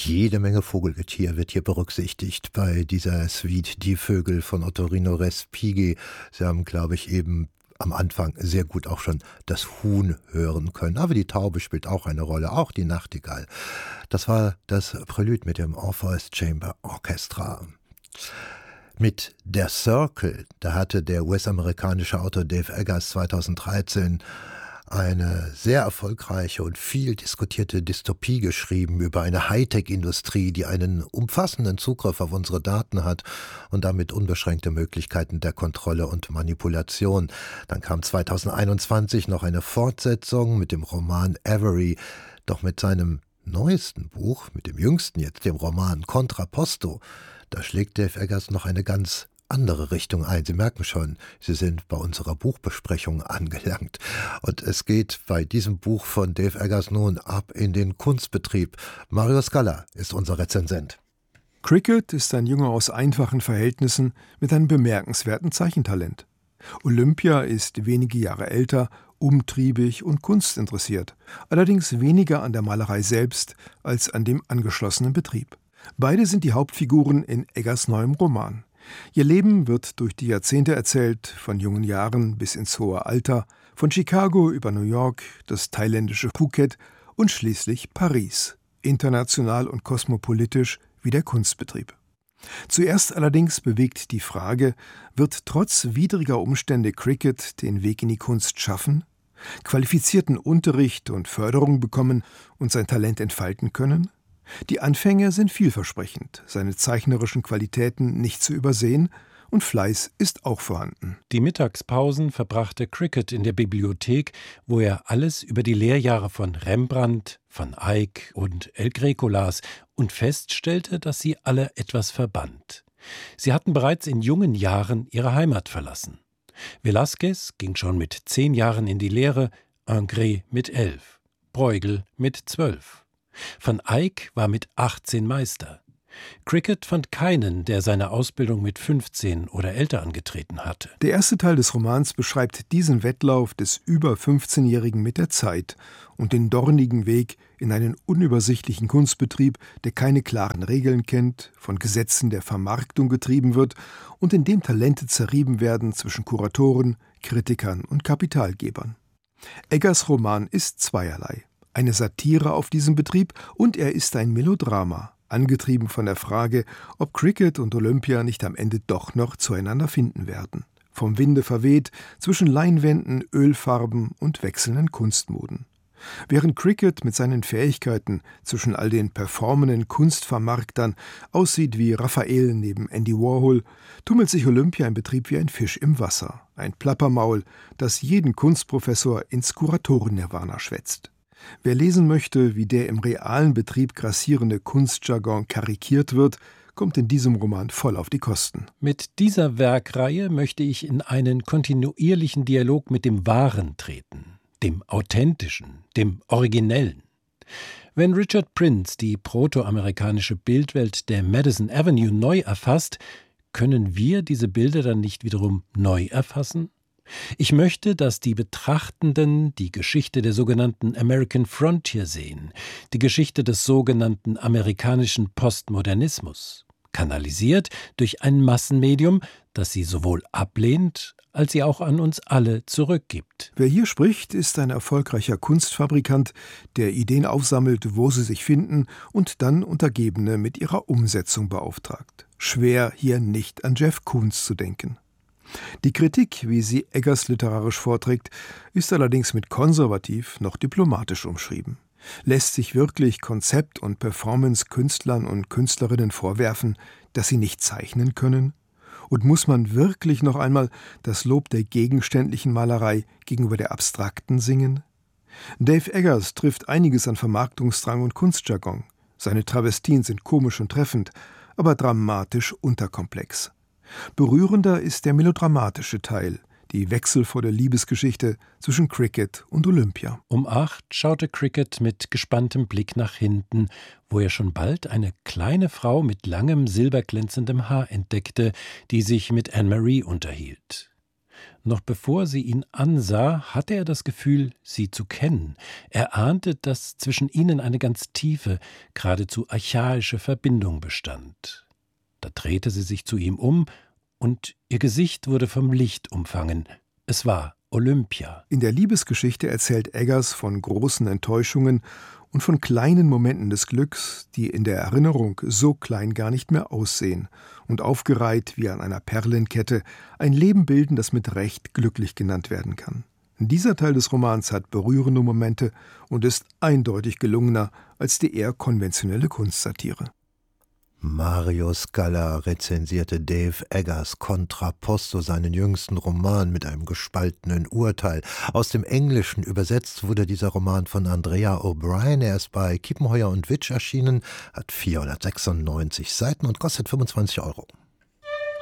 Jede Menge Vogelgetier wird hier berücksichtigt bei dieser Suite Die Vögel von Ottorino Respighi. Sie haben, glaube ich, eben am Anfang sehr gut auch schon das Huhn hören können. Aber die Taube spielt auch eine Rolle, auch die Nachtigall. Das war das Prälude mit dem Orpheus Chamber Orchestra. Mit Der Circle, da hatte der US-amerikanische Autor Dave Eggers 2013 eine sehr erfolgreiche und viel diskutierte Dystopie geschrieben über eine Hightech-Industrie, die einen umfassenden Zugriff auf unsere Daten hat und damit unbeschränkte Möglichkeiten der Kontrolle und Manipulation. Dann kam 2021 noch eine Fortsetzung mit dem Roman Avery, doch mit seinem neuesten Buch, mit dem jüngsten jetzt, dem Roman Contrapposto, da schlägt Dave Eggers noch eine ganz andere Richtung ein. Sie merken schon, Sie sind bei unserer Buchbesprechung angelangt. Und es geht bei diesem Buch von Dave Eggers nun ab in den Kunstbetrieb. Mario Scala ist unser Rezensent. Cricket ist ein Junge aus einfachen Verhältnissen mit einem bemerkenswerten Zeichentalent. Olympia ist wenige Jahre älter, umtriebig und kunstinteressiert, allerdings weniger an der Malerei selbst als an dem angeschlossenen Betrieb. Beide sind die Hauptfiguren in Eggers neuem Roman. Ihr Leben wird durch die Jahrzehnte erzählt, von jungen Jahren bis ins hohe Alter, von Chicago über New York, das thailändische Phuket und schließlich Paris, international und kosmopolitisch wie der Kunstbetrieb. Zuerst allerdings bewegt die Frage, wird trotz widriger Umstände Cricket den Weg in die Kunst schaffen, qualifizierten Unterricht und Förderung bekommen und sein Talent entfalten können? Die Anfänge sind vielversprechend, seine zeichnerischen Qualitäten nicht zu übersehen und Fleiß ist auch vorhanden. Die Mittagspausen verbrachte Cricket in der Bibliothek, wo er alles über die Lehrjahre von Rembrandt, Van Eyck und El Greco las und feststellte, dass sie alle etwas verband. Sie hatten bereits in jungen Jahren ihre Heimat verlassen. Velázquez ging schon mit 10 Jahren in die Lehre, Ingres mit 11, Bruegel mit 12. Van Eyck war mit 18 Meister. Cricket fand keinen, der seine Ausbildung mit 15 oder älter angetreten hatte. Der erste Teil des Romans beschreibt diesen Wettlauf des über 15-Jährigen mit der Zeit und den dornigen Weg in einen unübersichtlichen Kunstbetrieb, der keine klaren Regeln kennt, von Gesetzen der Vermarktung getrieben wird und in dem Talente zerrieben werden zwischen Kuratoren, Kritikern und Kapitalgebern. Eggers Roman ist zweierlei. Eine Satire auf diesen Betrieb und er ist ein Melodrama, angetrieben von der Frage, ob Cricket und Olympia nicht am Ende doch noch zueinander finden werden. Vom Winde verweht, zwischen Leinwänden, Ölfarben und wechselnden Kunstmoden. Während Cricket mit seinen Fähigkeiten zwischen all den performenden Kunstvermarktern aussieht wie Raphael neben Andy Warhol, tummelt sich Olympia im Betrieb wie ein Fisch im Wasser, ein Plappermaul, das jeden Kunstprofessor ins Kuratoren-Nirvana schwätzt. Wer lesen möchte, wie der im realen Betrieb grassierende Kunstjargon karikiert wird, kommt in diesem Roman voll auf die Kosten. Mit dieser Werkreihe möchte ich in einen kontinuierlichen Dialog mit dem Wahren treten, dem Authentischen, dem Originellen. Wenn Richard Prince die protoamerikanische Bildwelt der Madison Avenue neu erfasst, können wir diese Bilder dann nicht wiederum neu erfassen? Ich möchte, dass die Betrachtenden die Geschichte der sogenannten American Frontier sehen, die Geschichte des sogenannten amerikanischen Postmodernismus, kanalisiert durch ein Massenmedium, das sie sowohl ablehnt, als sie auch an uns alle zurückgibt. Wer hier spricht, ist ein erfolgreicher Kunstfabrikant, der Ideen aufsammelt, wo sie sich finden und dann Untergebene mit ihrer Umsetzung beauftragt. Schwer, hier nicht an Jeff Koons zu denken. Die Kritik, wie sie Eggers literarisch vorträgt, ist allerdings mit konservativ noch diplomatisch umschrieben. Lässt sich wirklich Konzept- und Performance-Künstlern und Künstlerinnen vorwerfen, dass sie nicht zeichnen können? Und muss man wirklich noch einmal das Lob der gegenständlichen Malerei gegenüber der abstrakten singen? Dave Eggers trifft einiges an Vermarktungsdrang und Kunstjargon. Seine Travestien sind komisch und treffend, aber dramatisch unterkomplex. Berührender ist der melodramatische Teil, die wechselvolle Liebesgeschichte zwischen Cricket und Olympia. Um 8 schaute Cricket mit gespanntem Blick nach hinten, wo er schon bald eine kleine Frau mit langem, silberglänzendem Haar entdeckte, die sich mit Anne-Marie unterhielt. Noch bevor sie ihn ansah, hatte er das Gefühl, sie zu kennen. Er ahnte, dass zwischen ihnen eine ganz tiefe, geradezu archaische Verbindung bestand. Da drehte sie sich zu ihm um, und ihr Gesicht wurde vom Licht umfangen. Es war Olympia. In der Liebesgeschichte erzählt Eggers von großen Enttäuschungen und von kleinen Momenten des Glücks, die in der Erinnerung so klein gar nicht mehr aussehen und aufgereiht wie an einer Perlenkette ein Leben bilden, das mit Recht glücklich genannt werden kann. Dieser Teil des Romans hat berührende Momente und ist eindeutig gelungener als die eher konventionelle Kunstsatire. Mario Scala rezensierte Dave Eggers Contrapposto, seinen jüngsten Roman, mit einem gespaltenen Urteil. Aus dem Englischen übersetzt wurde dieser Roman von Andrea O'Brien. Er ist bei Kiepenheuer und Witsch erschienen, hat 496 Seiten und kostet 25 €.